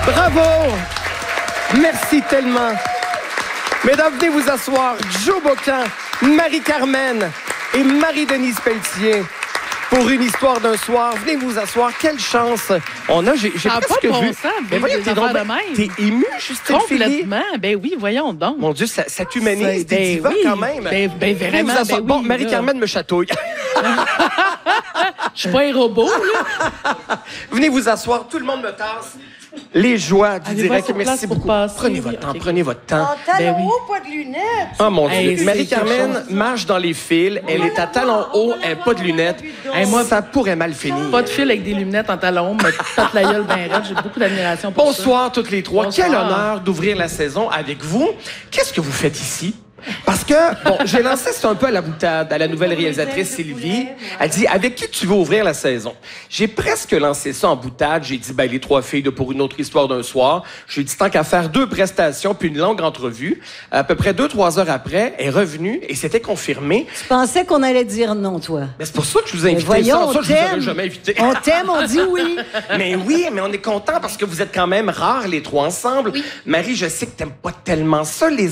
Bravo! Merci tellement. Mesdames, venez vous asseoir. Joe Bocan, Marie-Carmen et Marie-Denise Pelletier pour une histoire d'un soir. Venez vous asseoir. Quelle chance on a. J'ai presque vu. Mais voyons, t'es émue, Justine Philly? Complètement. Ben oui, voyons donc. Mon Dieu, ça t'humanise. T'es diva quand même. Ben vraiment. Ben oui, bon, Marie-Carmen me chatouille. Je suis pas un robot, là. Venez vous asseoir. Tout le monde me tasse. Les joies du direct. Merci beaucoup. Prenez votre temps, prenez votre temps. En talons hauts, pas de lunettes. Oh mon Dieu. Marie-Carmen marche dans les fils. Elle est à talons hauts, elle n'a pas de lunettes. Moi, ça pourrait mal finir. Pas de fil avec des lunettes en talons, me tape la gueule bien raide. J'ai beaucoup d'admiration pour ça. Bonsoir toutes les trois. Bonsoir. Quel honneur d'ouvrir la saison avec vous. Qu'est-ce que vous faites ici? Parce que, bon, j'ai lancé ça un peu à la boutade à la nouvelle réalisatrice Sylvie. Elle dit, avec qui tu veux ouvrir la saison? J'ai presque lancé ça en boutade. J'ai dit, ben, les trois filles de Pour une autre histoire d'un soir. J'ai dit, tant qu'à faire 2 prestations puis une longue entrevue. À peu près 2-3 heures après, elle est revenue et c'était confirmé. Tu pensais qu'on allait dire non, toi? Mais c'est pour ça que je vous ai invité. Voyons, ça, je vous aurais jamais invité. On t'aime, on dit oui. Mais oui, mais on est content parce que vous êtes quand même rares, les trois ensemble. Oui. Marie, je sais que t'aimes pas tellement ça, les